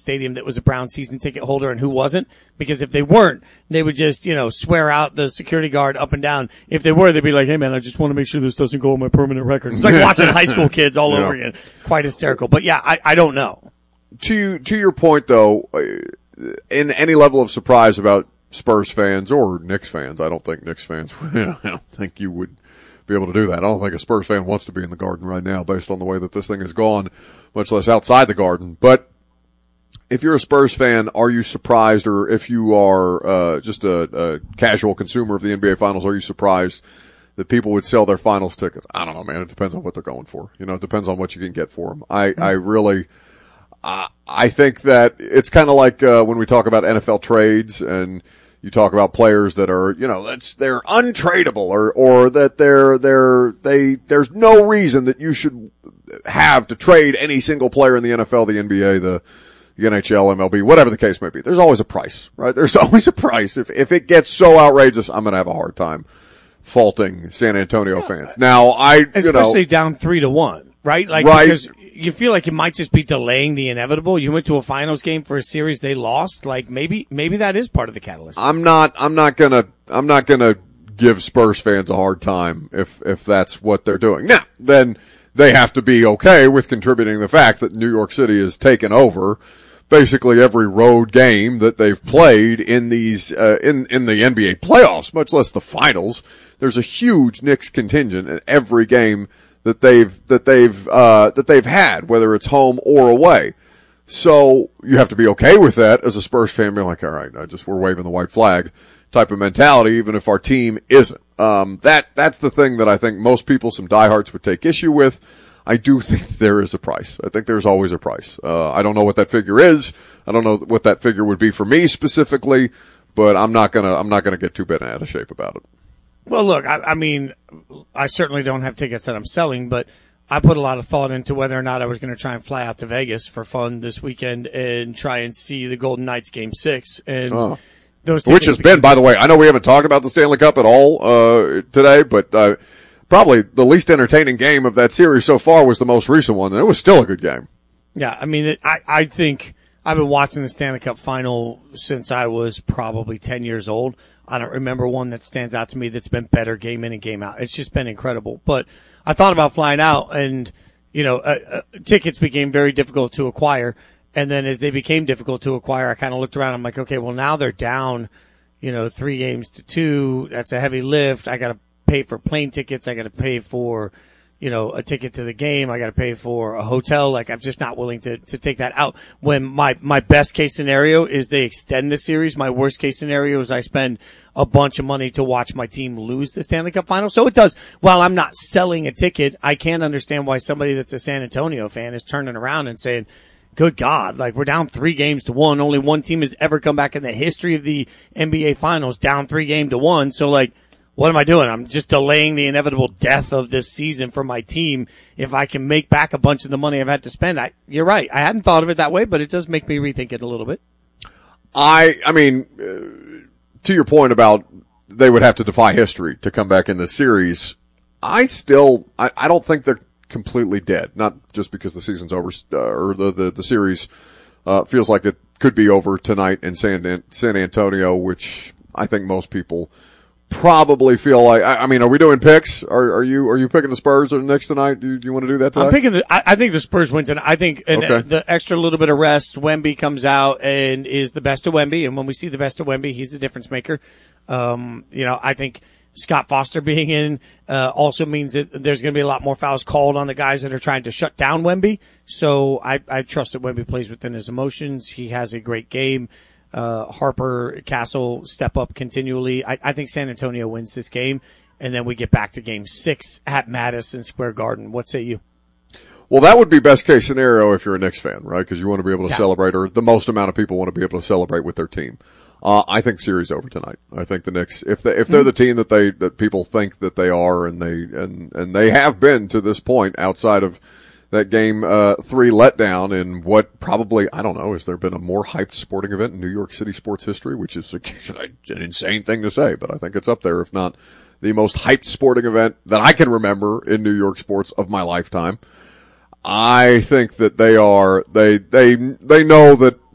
stadium that was a Brown season ticket holder and who wasn't. Because if they weren't, they would just, swear out the security guard up and down. If they were, they'd be like, hey man, I just want to make sure this doesn't go on my permanent record. It's like watching high school kids all over again. Quite hysterical. But yeah, I don't know. To your point though, in any level of surprise about Spurs fans or Knicks fans, I don't think Knicks fans, I don't think you would be able to do that. I don't think a Spurs fan wants to be in the Garden right now based on the way that this thing has gone, much less outside the Garden. But if you're a Spurs fan, are you surprised, or if you are just a casual consumer of the NBA Finals, are you surprised that people would sell their Finals tickets? I don't know, man. It depends on what they're going for. It depends on what you can get for them. I think that it's kind of like when we talk about NFL trades and you talk about players that are, they're untradeable or that there's no reason that you should have to trade any single player in the NFL, the NBA, the NHL, MLB, whatever the case may be. There's always a price, right? There's always a price. If it gets so outrageous, I'm going to have a hard time faulting San Antonio fans. Now, especially down 3-1, right? Like, right. Because you feel like it might just be delaying the inevitable. You went to a finals game for a series they lost. Like maybe that is part of the catalyst. I'm not gonna give Spurs fans a hard time if that's what they're doing. Now, then they have to be okay with contributing the fact that New York City has taken over basically every road game that they've played in these, in the NBA playoffs, much less the finals. There's a huge Knicks contingent in every game that they've had, whether it's home or away. So you have to be okay with that as a Spurs fan, being like, all right, we're waving the white flag type of mentality, even if our team isn't. That's the thing that I think most people, some diehards, would take issue with. I do think there is a price. I think there's always a price. I don't know what that figure is. I don't know what that figure would be for me specifically, but I'm not gonna get too bent out of shape about it. Well, look, I mean, I certainly don't have tickets that I'm selling, but I put a lot of thought into whether or not I was going to try and fly out to Vegas for fun this weekend and try and see the Golden Knights Game 6. And those which has been, by the way, I know we haven't talked about the Stanley Cup at all today, but probably the least entertaining game of that series so far was the most recent one, and it was still a good game. Yeah, I mean, I think I've been watching the Stanley Cup final since I was probably 10 years old. I don't remember one that stands out to me that's been better game in and game out. It's just been incredible. But I thought about flying out and, tickets became very difficult to acquire. And then as they became difficult to acquire, I kind of looked around. I'm like, okay, well now they're down, 3-2. That's a heavy lift. I got to pay for plane tickets. I got to pay for, a ticket to the game. I got to pay for a hotel. Like I'm just not willing to take that out. When my best case scenario is they extend the series. My worst case scenario is I spend a bunch of money to watch my team lose the Stanley Cup final. So it does. While I'm not selling a ticket, I can understand why somebody that's a San Antonio fan is turning around and saying, good God, like we're down 3-1. Only one team has ever come back in the history of the NBA finals down 3-1. So like, what am I doing? I'm just delaying the inevitable death of this season for my team. If I can make back a bunch of the money I've had to spend, you're right. I hadn't thought of it that way, but it does make me rethink it a little bit. I mean, to your point about they would have to defy history to come back in the series, I don't think they're completely dead. Not just because the season's over, or the series, feels like it could be over tonight in San Antonio, which I think most people probably feel like. I mean, are we doing picks? Are you picking the Spurs or the Knicks tonight? Do you want to do that tonight? I'm picking I think the Spurs win tonight. I think the extra little bit of rest, Wemby comes out and is the best of Wemby, and when we see the best of Wemby, he's the difference maker. I think Scott Foster being in also means that there's going to be a lot more fouls called on the guys that are trying to shut down Wemby. So I trust that Wemby plays within his emotions. He has a great game. Harper, Castle step up continually. I think San Antonio wins this game, and then we get back to Game 6 at Madison Square Garden. What say you? Well, that would be best case scenario if you're a Knicks fan, right? Because you want to be able to celebrate, or the most amount of people want to be able to celebrate with their team. I think series over tonight. I think the Knicks, if they're the team that people think that they are, and they have been to this point outside of that game 3 letdown in what probably, I don't know, has there been a more hyped sporting event in New York City sports history, which is an insane thing to say, but I think it's up there, if not the most hyped sporting event that I can remember in New York sports of my lifetime. I think that they know that